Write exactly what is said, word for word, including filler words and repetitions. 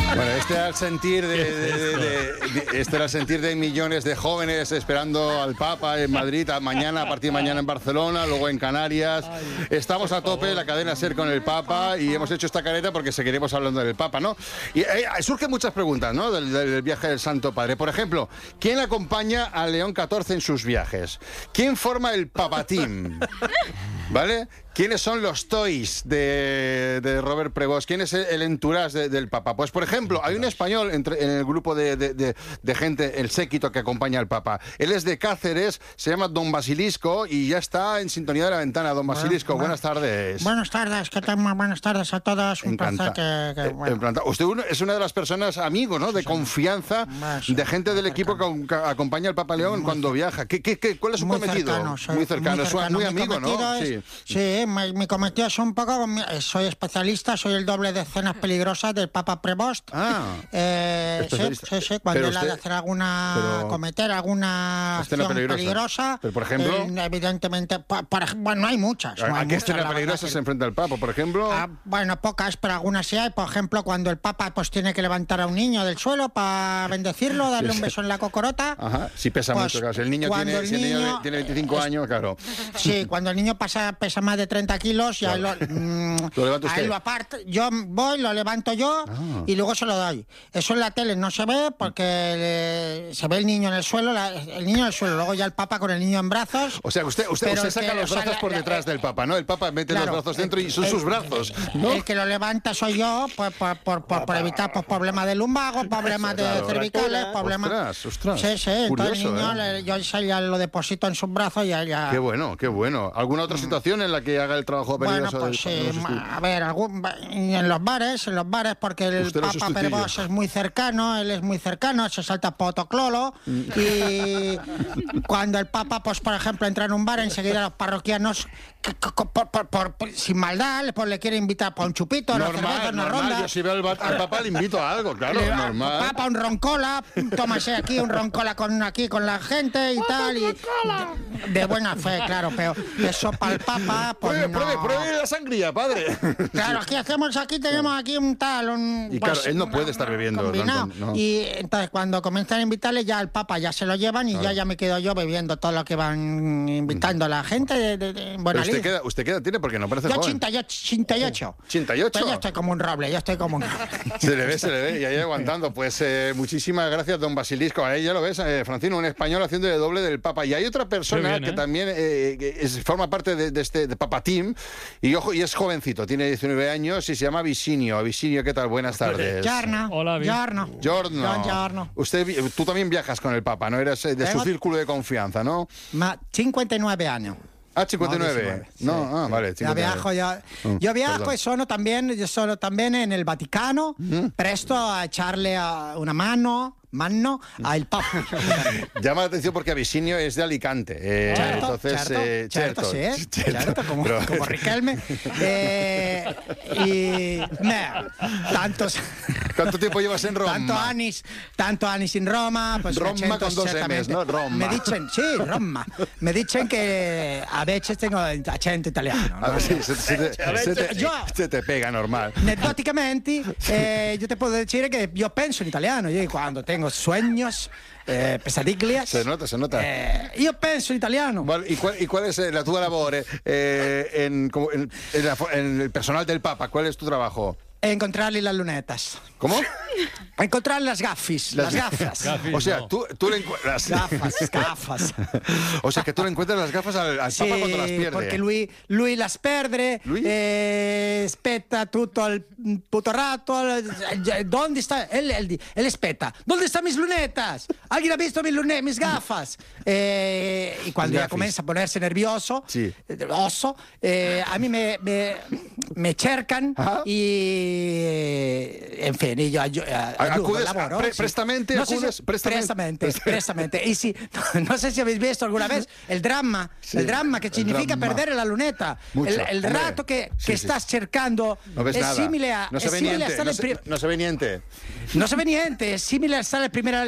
Bueno, este era el sentir de, de, de, de, este era el sentir de millones de jóvenes esperando al Papa en Madrid, a mañana, a partir de mañana en Barcelona, luego en Canarias. Estamos a tope, la cadena SER con el Papa, y hemos hecho esta careta porque seguiremos hablando del Papa, ¿no? Y eh, surgen muchas preguntas, ¿no? Del, del viaje del Santo Padre. Por ejemplo, ¿quién acompaña a León catorce en sus viajes? ¿Quién forma el Papa Team? ¿Vale? ¿Quiénes son los toys de, de Robert Prevost? ¿Quién es el, el entourage de, del Papa? Pues, por ejemplo, hay un español entre, en el grupo de, de, de, de gente, el séquito que acompaña al Papa. Él es de Cáceres, se llama Don Basilisco y ya está en sintonía de la ventana. Don Basilisco, bueno, buenas tardes. Buenas tardes, ¿qué tal? Buenas tardes a todos. Un Encanta. placer que... que bueno. Usted es una de las personas, amigos, ¿no? De confianza, de gente del equipo que, que acompaña al Papa León muy cuando viaja. ¿Qué, qué, qué, ¿Cuál es su muy cometido? Cercano, soy, muy cercano, muy cercano. Muy mi amigo, ¿no? Es, sí, sí mi, mi cometido es un poco... Soy especialista, soy el doble de escenas peligrosas del Papa Prevost. Ah, eh, sí, sí, sí, cuando él ha de hacer alguna... Pero, cometer alguna acción peligrosa. peligrosa pero, por ejemplo... Eh, evidentemente... Por, por, bueno, no hay muchas. ¿A, no hay ¿a qué muchas, escena peligrosa se enfrenta el Papa, por ejemplo? Ah, bueno, pocas, pero algunas sí hay. Por ejemplo, cuando el Papa pues tiene que levantar a un niño del suelo para bendecirlo, darle un beso en la cocorota. Ajá, sí pesa pues, mucho, claro. Si el niño, tiene, el si el niño niño tiene veinticinco es, años, claro. Sí, cuando el niño pasa, pesa más de treinta kilos, ya claro. lo, mm, ¿Lo levanta usted? Ahí lo aparto, yo voy, lo levanto yo ah. y luego se lo doy. Eso en la tele no se ve porque le, se ve el niño en el suelo, la, el niño en el suelo, luego ya el Papa con el niño en brazos. O sea, usted, usted, usted saca que, los brazos o sea, por la, detrás la, del Papa, ¿no? El Papa mete claro, los brazos dentro y son el, sus brazos, ¿no? El que lo levanta soy yo, pues, por, por, por, por evitar pues, problemas de lumbago, problemas de claro, cervicales, problemas... Ostras, ostras. Sí, sí, curioso, entonces el niño, ¿eh? le, yo ya lo deposito en sus brazos y ya, ya... Qué bueno, qué bueno. ¿Alguna otra situación en la que haga el trabajo peligroso? Bueno, pues del, sí, a ver, algún, en los bares, en los bares, porque el Papa Prevost es muy cercano, él es muy cercano, se salta potoclolo y cuando el Papa, pues por ejemplo, entra en un bar, enseguida los parroquianos, por, por, por, por, sin maldad, pues le quiere invitar por un chupito, normal, una cerveza, una normal. ronda. Yo si veo al, al Papa le invito a algo, claro, le, normal. Papa, un roncola, tómase aquí un roncola con aquí con la gente y tal, y de, de buena fe, claro, pero eso para el Papa, pues pruebe, no. Pruebe, pruebe la sangría, padre. Claro, aquí hacemos, aquí tenemos aquí un tal, un... Y pues, claro, él no una, puede estar bebiendo. Combinado. No, no. Y entonces cuando comienzan a invitarle, ya el Papa ya se lo llevan y claro. ya ya me quedo yo bebiendo todo lo que van invitando a la gente de, de, de buena usted queda, ¿Usted qué edad tiene? Porque no parece yo joven. ochenta y ocho. ¿ochenta y ocho? Pues yo estoy como un roble, yo estoy como un roble. Se le ve, se le ve, y ahí aguantando. Pues eh, muchísimas gracias, don Basilisco. Ahí ya lo ves, eh, Francino, un español haciendo de doble del Papa. Y hay otra persona bien, que ¿eh? también eh, que es, forma parte de, de este de Papa Team, y ojo, y es jovencito, tiene diecinueve años y se llama Visinio. Visinio, ¿qué tal? Buenas tardes. Giorno. Hola, Giorno. Giorno. Giorno. Usted, tú también viajas con el Papa, ¿no? Eres de Tengo... su círculo de confianza, ¿no? Ma cincuenta y nueve años. Ah, cincuenta y nueve. No, no, sí. ah, vale. Ya viajo, ya. Mm, yo viajo perdón. y sono también, yo sono también en el Vaticano, mm. presto a echarle a una mano. Mano al Papa. Llama la atención porque Abisinio es de Alicante. Eh, certo, entonces, certo, eh, certo, certo, sí, eh, certo, certo, como, pero... como Riquelme. Eh, y me, tantos. ¿Cuánto tiempo llevas en Roma? Tanto años, tanto años en Roma. Pues Roma con dos M's, ¿no? Roma. Me dicen, sí, Roma. Me dicen que a veces tengo acento italiano. ¿no? A ver, sí, se, se, te, se, te, yo, se te pega normal. Anecdóticamente, eh, yo te puedo decir que yo penso en italiano. Yo cuando tengo sueños, eh, pesadillas. Se nota, se nota. Eh, io penso italiano. ¿Y cuál, y cuál es la tua labore eh, en, en, en, la, en el personal del Papa? ¿Cuál es tu trabajo? Encontrarle las lunetas. ¿Cómo? Encontrar las gafis, las, las gafas. Gafis, o sea, no. tú, tú le encuentras... Gafas, gafas. O sea, que tú le encuentras las gafas al, al sí, Papa cuando las pierde. Porque lui, lui las perde, lui? Eh, aspetta tutto il puto rato. ¿Dónde está? Él, él, él espeta. ¿Dónde están mis lunetas? ¿Alguien ha visto mis lunetas, mis gafas? Eh, y cuando ya comienza a ponerse nervioso, sí. oso, eh, a mí me, me, me cercan ¿ah? y... En fin, y yo, yo ayudo, acudes, laboro, pre, sí. prestamente, no acudes, si, prestamente. Prestamente, prestamente. Y si, no, no sé si habéis visto alguna vez el drama, sí, el drama que significa drama. perder la luneta. Mucho, el el rato que, sí, que sí. estás cercando no ves es nada. simile a... No se ve niente, no se, no se ve niente. No se ve niente, è simile a stare prima